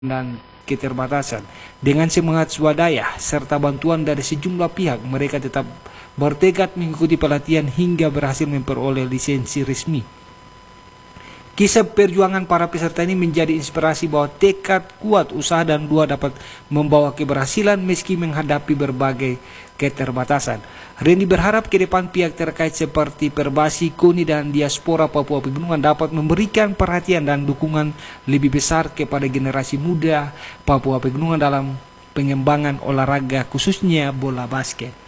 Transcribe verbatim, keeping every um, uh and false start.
dan keterbatasan. Dengan semangat swadaya serta bantuan dari sejumlah pihak, mereka tetap bertekad mengikuti pelatihan hingga berhasil memperoleh lisensi resmi. Kisah perjuangan para peserta ini menjadi inspirasi bahwa tekad kuat, usaha dan doa dapat membawa keberhasilan meski menghadapi berbagai keterbatasan. Randy berharap ke depan pihak terkait seperti Perbasi, KONI dan diaspora Papua Pegunungan dapat memberikan perhatian dan dukungan lebih besar kepada generasi muda Papua Pegunungan dalam pengembangan olahraga khususnya bola basket.